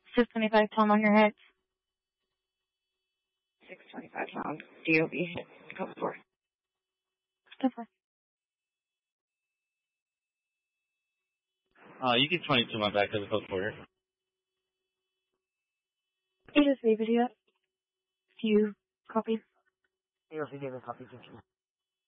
625 Tom on your head. 625 Tom. DOB hit. Code 4. Code 4. You get 22 my back as a code 4. You just leave it here. Do you copy? You also gave a copy to